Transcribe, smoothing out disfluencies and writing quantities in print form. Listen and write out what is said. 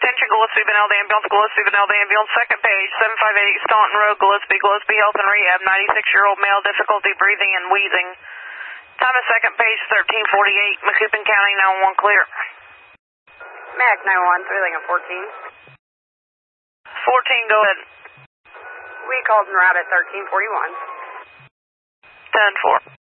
attention, Gillespie, Benel, the ambulance, Gillespie, Benel, the ambulance, second page, 758 Staunton Road, Gillespie Health and Rehab, 96-year-old male, difficulty breathing and wheezing. Time of second page, 1348, Macoupin County, 911 clear. Mac 911, 3 Lincoln 14. 14, go ahead. We called en route at 1341. 10-4.